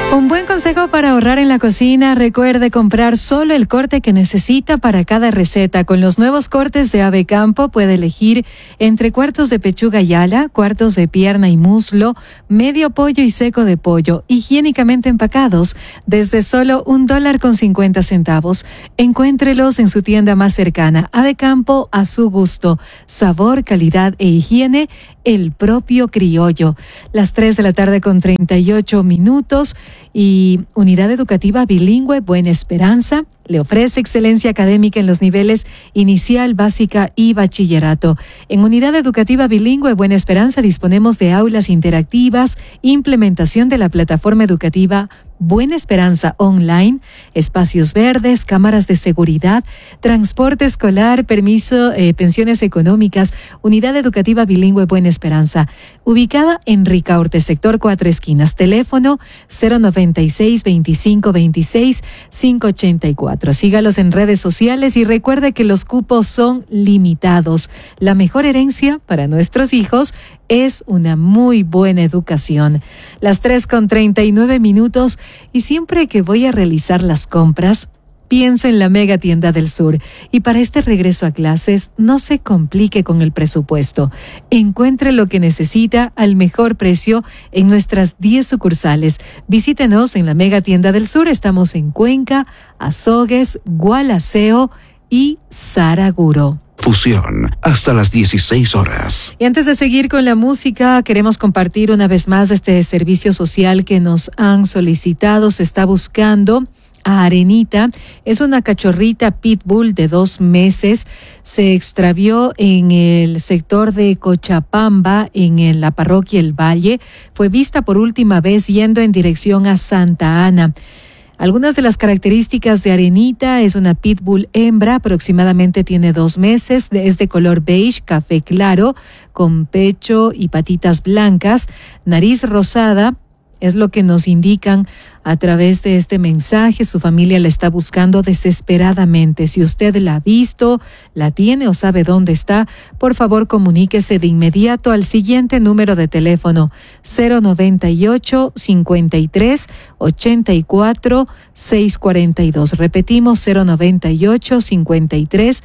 Un buen consejo para ahorrar en la cocina: recuerde comprar solo el corte que necesita para cada receta. Con los nuevos cortes de Ave Campo puede elegir entre cuartos de pechuga y ala, cuartos de pierna y muslo, medio pollo y seco de pollo, higiénicamente empacados, desde solo $1.50. Encuéntrelos en su tienda más cercana. Ave Campo, a su gusto. Sabor, calidad e higiene, el propio criollo. Las 3:38 p.m. Y Unidad Educativa Bilingüe Buena Esperanza le ofrece excelencia académica en los niveles inicial, básica y bachillerato. En Unidad Educativa Bilingüe Buena Esperanza disponemos de aulas interactivas, implementación de la plataforma educativa Buena Esperanza Online, espacios verdes, cámaras de seguridad, transporte escolar, pensiones económicas. Unidad Educativa Bilingüe Buena Esperanza, ubicada en Ricaurte, sector 4 Esquinas. Teléfono 096 25 26 584. Sígalos en redes sociales y recuerde que los cupos son limitados. La mejor herencia para nuestros hijos es una muy buena educación. Las 3:39 p.m. Y siempre que voy a realizar las compras, pienso en la Mega Tienda del Sur. Y para este regreso a clases, no se complique con el presupuesto. Encuentre lo que necesita al mejor precio en nuestras 10 sucursales. Visítenos en la Mega Tienda del Sur. Estamos en Cuenca, Azogues, Gualaceo y Saraguro. Fusión, hasta las 16 horas. Y antes de seguir con la música, queremos compartir una vez más este servicio social que nos han solicitado. Se está buscando a Arenita. Es una cachorrita pitbull de 2 meses. Se extravió en el sector de Cochabamba, en la parroquia El Valle. Fue vista por última vez yendo en dirección a Santa Ana. Algunas de las características de Arenita: es una pitbull hembra, aproximadamente tiene 2 meses, es de color beige, café claro, con pecho y patitas blancas, nariz rosada, es lo que nos indican a través de este mensaje. Su familia la está buscando desesperadamente. Si usted la ha visto, la tiene o sabe dónde está, por favor comuníquese de inmediato al siguiente número de teléfono: 098 53 84 642. Repetimos, 098 53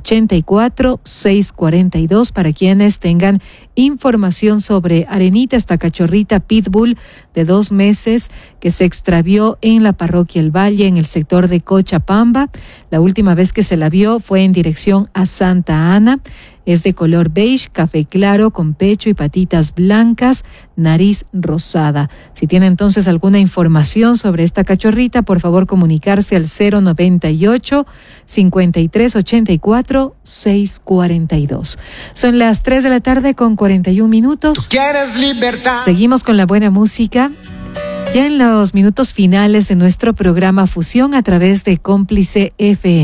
84 642, para quienes tengan información sobre Arenita, esta cachorrita pitbull de 2 meses que se extravió en la parroquia El Valle, en el sector de Cochabamba. La última vez que se la vio fue en dirección a Santa Ana. Es de color beige, café claro, con pecho y patitas blancas, nariz rosada. Si tiene entonces alguna información sobre esta cachorrita, por favor comunicarse al 098 53 84 642. Son las 3:41 p.m. ¿Tú quieres libertad? Seguimos con la buena música. Ya en los minutos finales de nuestro programa Fusión a través de Cómplice FM.